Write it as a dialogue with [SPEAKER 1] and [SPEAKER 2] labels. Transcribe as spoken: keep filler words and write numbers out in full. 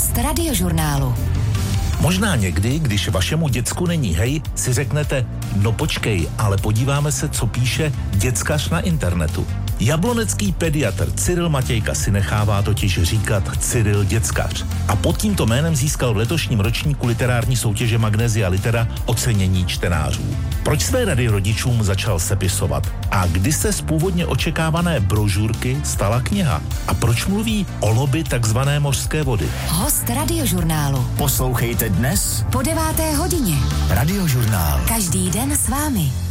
[SPEAKER 1] Host Radiožurnálu.
[SPEAKER 2] Možná někdy, když vašemu děcku není hej, si řeknete, no počkej, ale podíváme se, co píše děckař na internetu. Jablonecký pediatr Cyril Matějka si nechává totiž říkat Cyril děckař. A pod tímto jménem získal v letošním ročníku literární soutěže Magnesia Litera ocenění čtenářů. Proč své rady rodičům začal sepisovat? A kdy se z původně očekávané brožurky stala kniha? A proč mluví o lobby takzvané mořské vody?
[SPEAKER 1] Host Radiožurnálu.
[SPEAKER 3] Poslouchejte dnes
[SPEAKER 1] Po deváté hodině.
[SPEAKER 3] Radiožurnál.
[SPEAKER 1] Každý den s vámi.